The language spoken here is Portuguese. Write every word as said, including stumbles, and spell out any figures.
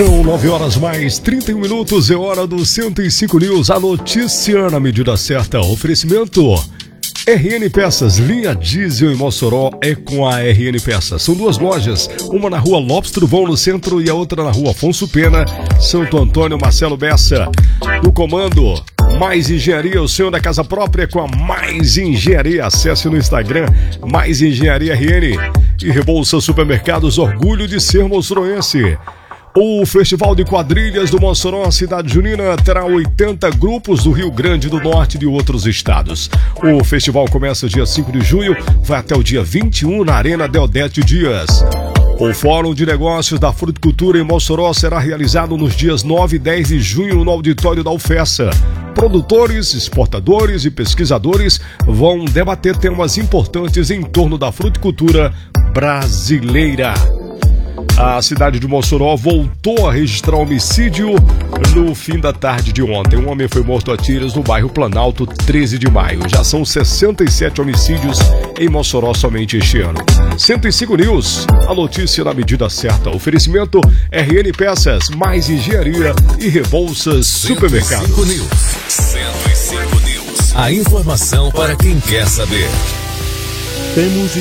São nove horas mais trinta e um minutos, é hora do cento e cinco News, a notícia na medida certa. Oferecimento R N Peças, linha diesel em Mossoró é com a R N Peças. São duas lojas, uma na rua Lopes Truvão no centro e a outra na rua Afonso Pena, Santo Antônio. Marcelo Bessa, no comando. Mais Engenharia, o sonho da casa própria com a Mais Engenharia. Acesse no Instagram, Mais Engenharia R N. E Rebouça Supermercados, orgulho de ser moçoroense. O Festival de Quadrilhas do Mossoró, cidade junina, terá oitenta grupos do Rio Grande do Norte e de outros estados. O festival começa dia cinco de junho, vai até o dia vinte e um na Arena Deodete Dias. O Fórum de Negócios da Fruticultura em Mossoró será realizado nos dias nove e dez de junho no auditório da UFESA. Produtores, exportadores e pesquisadores vão debater temas importantes em torno da fruticultura brasileira. A cidade de Mossoró voltou a registrar homicídio no fim da tarde de ontem. Um homem foi morto a tiros no bairro Planalto, treze de maio. Já são sessenta e sete homicídios em Mossoró somente este ano. cento e cinco News, a notícia na medida certa. Oferecimento R N Peças, Mais Engenharia e Rebouças Supermercados. cento e cinco News. cento e cinco News. A informação para quem quer saber. Temos